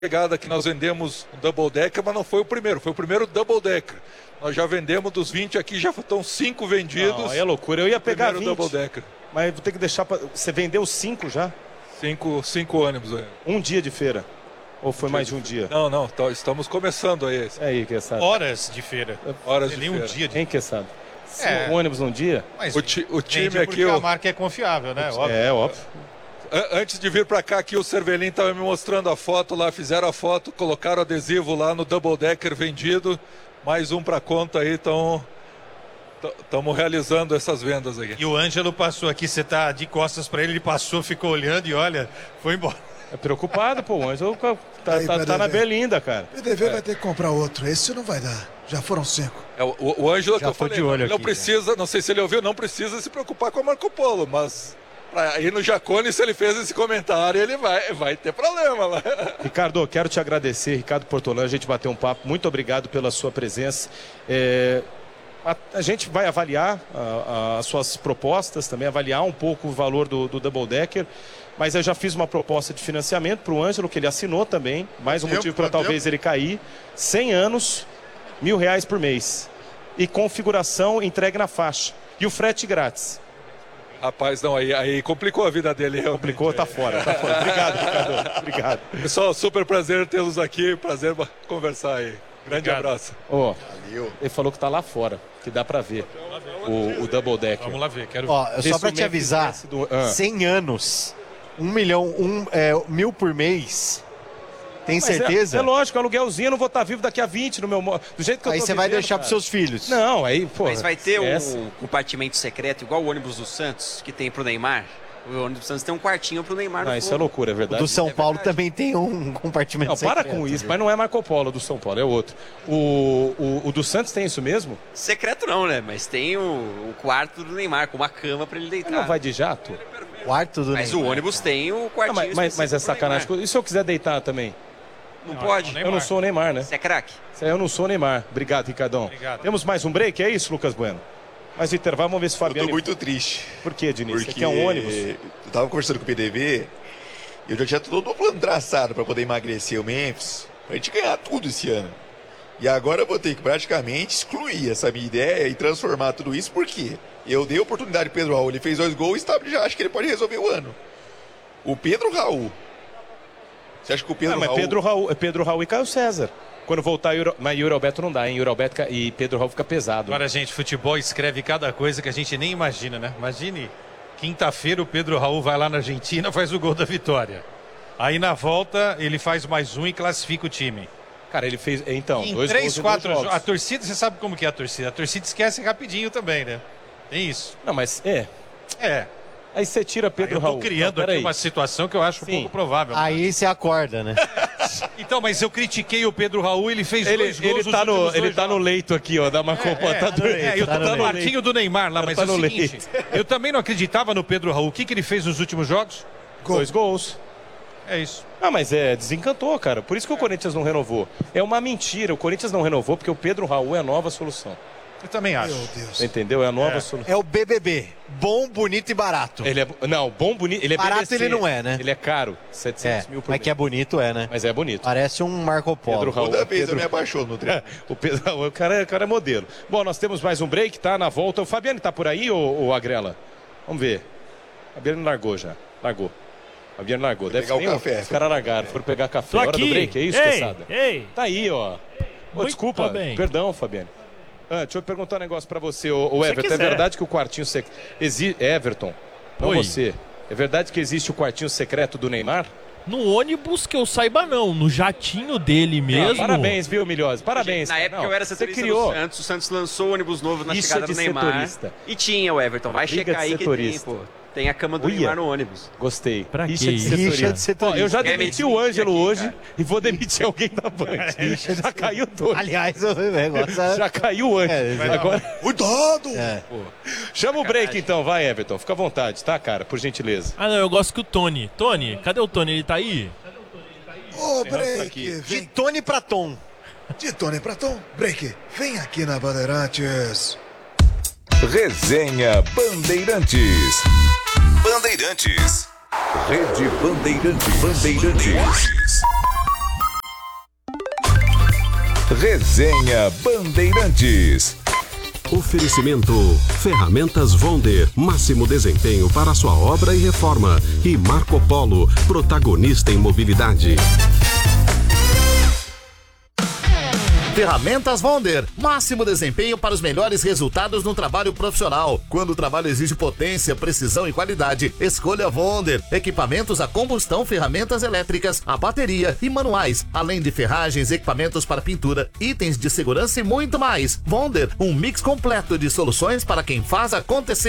Chegada que nós vendemos um double decker, mas não foi o primeiro double decker. Nós já vendemos dos 20 aqui, já estão 5 vendidos. Não, aí é loucura, eu ia pegar 20. Double decker. Mas vou ter que deixar pra... Você vendeu 5 já? 5 ônibus aí. Um dia de feira? Ou foi mais de um dia? Não, estamos começando aí. Aí, quem sabe? Horas de feira. Horas de feira. Um dia Quem que sabe? 5 ônibus num dia? Mas o time aqui... a marca é confiável, né? Óbvio. É, óbvio. Antes de vir para cá, aqui o Cervelin estava me mostrando a foto lá, fizeram a foto, colocaram adesivo lá no double decker vendido, mais um para conta aí, estamos realizando essas vendas aqui. E o Ângelo passou aqui, você tá de costas para ele passou, ficou olhando e olha, foi embora. É preocupado, pô, o Ângelo tá na berlinda, cara. O PDV vai ter que comprar outro, esse não vai dar, já foram 5. O Ângelo que eu falei, de olho não aqui, precisa, não sei se ele ouviu, não precisa se preocupar com a Marco Polo, mas... Aí no Jacone, se ele fez esse comentário, ele vai ter problema lá. Ricardo, quero te agradecer, Ricardo Portolano, a gente bateu um papo, muito obrigado pela sua presença. A gente vai avaliar as suas propostas, também avaliar um pouco o valor do double decker, mas eu já fiz uma proposta de financiamento para o Ângelo, que ele assinou também, mais um motivo para talvez ele cair, 100 anos, R$1.000 por mês, e configuração entregue na faixa, e o frete grátis. Rapaz, não, aí complicou a vida dele. Realmente. Complicou, tá fora. Obrigado, Ricardo. Obrigado. Pessoal, super prazer tê-los aqui, prazer conversar aí. Grande abraço. Ele falou que tá lá fora, que dá pra ver o double decker. Vamos lá ver, quero ver. Só pra te avisar, 100 anos, 1.000 por mês, tem certeza? É lógico, aluguelzinho, eu não vou estar vivo daqui a 20 do jeito que eu tô Aí você vai deixar pros seus filhos. Não, aí, pô. Mas vai ter um compartimento secreto, igual o ônibus do Santos, que tem pro Neymar. O ônibus do Santos tem um quartinho pro Neymar. Não, isso é loucura, é verdade. O do São Paulo também tem um compartimento secreto. Não, para com isso, mas não é Marco Polo do São Paulo, é outro. O do Santos tem isso mesmo? Secreto não, né? Mas tem o quarto do Neymar, com uma cama pra ele deitar. Mas não vai de jato? Quarto do Mas Neymar. o ônibus tem o quartinho. Mas é sacanagem. E se eu quiser deitar também? Não pode. Eu não sou o Neymar, né? Você é craque. Eu não sou o Neymar. Obrigado, Ricardão. Obrigado. Temos mais um break, é isso, Lucas Bueno? Mais um intervalo, vamos ver se o Fabiano... Eu tô muito triste. Por quê, Diniz? Porque Você quer um ônibus? eu tava conversando com o PDV, eu já tinha todo o plano traçado para poder emagrecer o Memphis, pra gente ganhar tudo esse ano. E agora eu vou ter que praticamente excluir essa minha ideia e transformar tudo isso, porque eu dei a oportunidade pro Pedro Raul, ele fez 2 gols e já acha que ele pode resolver o ano. O Pedro Raul... Você acha que o Pedro Raul... Mas Pedro Raul e Caio César. Quando voltar, mas Yuri Alberto não dá, hein? Yuri Alberto e Pedro Raul fica pesado. Agora, gente, futebol escreve cada coisa que a gente nem imagina, né? Imagine, quinta-feira o Pedro Raul vai lá na Argentina, faz o gol da vitória. Aí na volta ele faz mais um e classifica o time. Cara, ele fez, então, em 2 3, gols 4 jogos. A torcida, você sabe como que é a torcida. A torcida esquece rapidinho também, né? Tem isso. Não, mas Aí você tira Pedro eu tô Raul. criando aqui uma situação que eu acho um pouco provável. Aí você acorda, né? Então, mas eu critiquei o Pedro Raul, ele fez 2 gols. Ele tá no leito aqui, ó, da Marco Polo. Tá doente. Eu tô no quartinho do Neymar lá, mas é o seguinte, eu também não acreditava no Pedro Raul. O que ele fez nos últimos jogos? 2 gols. É isso. Mas desencantou, cara. Por isso que o Corinthians não renovou. É uma mentira. O Corinthians não renovou porque o Pedro Raul é a nova solução. Eu também acho. Meu Deus. Entendeu? É a nova solução. É o BBB. Bom, bonito e barato. Bom, bonito. Ele é barato, BBC. ele não é, né? Ele é caro. 700 mil por mês. Mas que é bonito, né? Mas é bonito. Parece um Marco Polo. Pedro Raul. Toda vez eu me apaixono no treino. O Pedro Raul, o cara é modelo. Bom, nós temos mais um break, tá? Na volta. O Fabiano tá por aí ou Agrela? Vamos ver. O Fabiano largou já. Largou. O Fabiano largou. Deve pegar o café. Os caras largaram. Foram pegar café. Tô Hora aqui. do break, é isso, Ei, Quesada? ei. Tá aí, ó. Desculpa. bem. Perdão, Fabiano. Deixa eu perguntar um negócio pra você, o Everton. quiser. É verdade que o quartinho secreto... Everton, não Oi. você. É verdade que existe o quartinho secreto do Neymar? No ônibus que eu saiba não, no jatinho dele mesmo. Parabéns, viu, Milhose? Parabéns. Na época Não, eu era você setorista criou. do Santos, o Santos lançou o ônibus novo na Isso chegada é de do Neymar. setorista. E tinha o Everton, vai Briga checar de aí que setorista. tem, pô. Tem a cama do Uia. Neymar no ônibus. Gostei. Pra Rixa quê? de setorista. Rixa de setorista. Ó, eu já Quer demiti me o desmentir Ângelo aqui, hoje cara? e vou demitir alguém da Band. Já caiu dois. Aliás, o negócio Já caiu o Ângelo. Agora... Cuidado! Chama o break então, vai, Everton. Fica à vontade, tá, cara? Por gentileza. Ah não, eu gosto que o Tony. Tony, cadê o Tony? Ele tá aí? Ô, Renato tá Break, aqui. De vem. Tony pra Tom. De Tony pra Tom. Break, vem aqui na Bandeirantes. Resenha Bandeirantes. Bandeirantes. Rede Bandeirantes. Resenha Bandeirantes. Oferecimento Ferramentas Vonder, máximo desempenho para sua obra e reforma. E Marco Polo, protagonista em mobilidade. Ferramentas Vonder, máximo desempenho para os melhores resultados no trabalho profissional. Quando o trabalho exige potência, precisão e qualidade, escolha Vonder. Equipamentos a combustão, ferramentas elétricas, a bateria e manuais, além de ferragens, equipamentos para pintura, itens de segurança e muito mais. Vonder, um mix completo de soluções para quem faz acontecer.